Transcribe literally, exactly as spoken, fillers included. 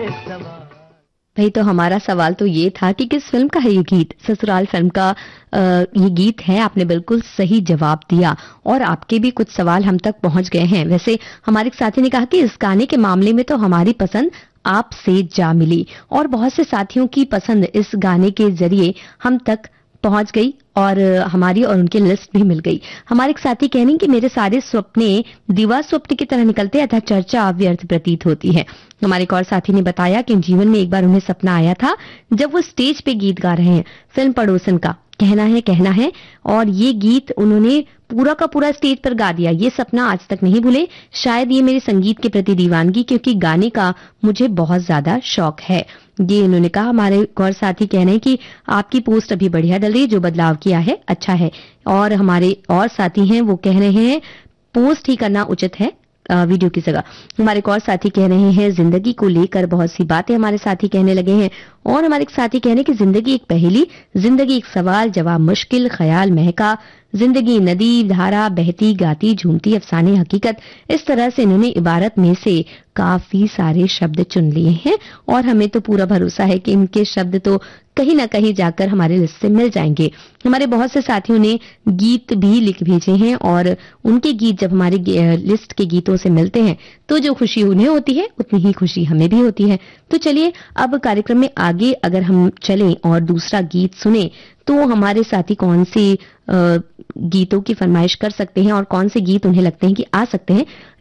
भाई तो हमारा सवाल तो ये था कि किस फिल्म का है ये गीत। ससुराल फिल्म का आ, ये गीत है। आपने बिल्कुल सही जवाब दिया और आपके भी कुछ सवाल हम तक पहुंच गए हैं। वैसे हमारे एक साथी ने कहा कि इस गाने के मामले में तो हमारी पसंद आपसे जा मिली, और बहुत से साथियों की पसंद इस गाने के जरिए हम तक पहुंच गई और हमारी और उनकी लिस्ट भी मिल गई। हमारे एक साथी कह रहे हैं कि मेरे सारे सपने दिवा स्वप्न की तरह निकलते अतः चर्चा व्यर्थ प्रतीत होती है। हमारे एक और साथी ने बताया कि जीवन में एक बार उन्हें सपना आया था जब वो स्टेज पे गीत गा रहे हैं फिल्म पड़ोसन का कहना है कहना है, और ये गीत उन्होंने पूरा का पूरा स्टेज पर गा दिया। ये सपना आज तक नहीं भूले। शायद ये मेरे संगीत के प्रति दीवानगी, क्योंकि गाने का मुझे बहुत ज्यादा शौक है, ये इन्होंने कहा। हमारे एक और साथी कह रहे हैं कि आपकी पोस्ट अभी बढ़िया डल रही, जो बदलाव किया है अच्छा है। और हमारे और साथी हैं वो कह रहे हैं पोस्ट ही करना उचित है वीडियो की जगह। हमारे एक और साथी कह रहे हैं जिंदगी को लेकर बहुत सी बातें हमारे साथी कहने लगे हैं। और हमारे एक साथी कह रहे हैं कि जिंदगी एक पहेली, जिंदगी एक सवाल जवाब मुश्किल, ख्याल महका, जिंदगी नदी धारा बहती गाती झूमती अफसाने हकीकत। इस तरह से इन्होंने इबारत में से काफी सारे शब्द चुन लिए हैं और हमें तो पूरा भरोसा है कि इनके शब्द तो कहीं ना कहीं जाकर हमारे लिस्ट से मिल जाएंगे। हमारे बहुत से साथियों ने गीत भी लिख भेजे हैं और उनके गीत जब हमारे लिस्ट के गीतों से मिलते हैं तो जो खुशी उन्हें होती है उतनी ही खुशी हमें भी होती है। तो चलिए अब कार्यक्रम में आगे अगर हम चलें और दूसरा गीत सुने तो हमारे साथी कौन सी गीतों की फरमाइश कर सकते हैं और कौन से गीत उन्हें लगते हैं कि आ सकते हैं।